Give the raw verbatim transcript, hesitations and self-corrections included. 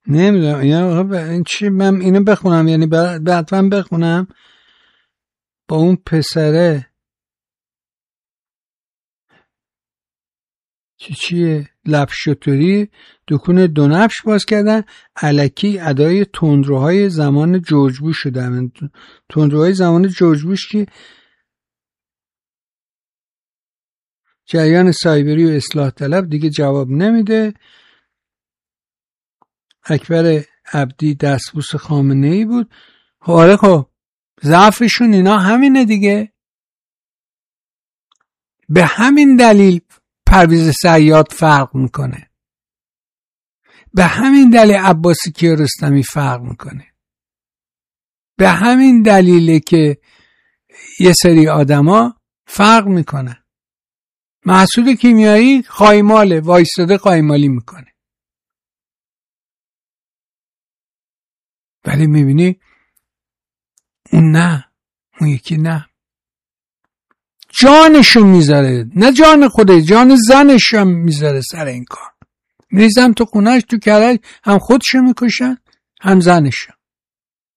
نمیدونم این چی، من اینو بخونم یعنی بعدم بخونم با اون پسره چی چیه لبشتوری دکون دو نفش باز کردن، الکی ادای تندروهای زمان جورج بوش شدن. تندروهای زمان جورج بوش که جریان سایبری و اصلاح طلب دیگه جواب نمیده. اکبر عبدی دستبوس خامنه‌ای بود. آره خب ضعفشون اینا همینه دیگه. به همین دلیل پرویز صیاد فرق میکنه، به همین دلیل عباسی کیارستمی فرق میکنه، به همین دلیله که یه سری آدما فرق میکنن. محصول کیمیایی خایماله، وایستاده خایمالی میکنه، ولی میبینی اون نه، اون یکی نه، جانشو میذاره، نه جان خوده، جان زنشو میذاره سر این کار. میریزم تو خونهش تو کرج، هم خودشو میکشن هم زنشو.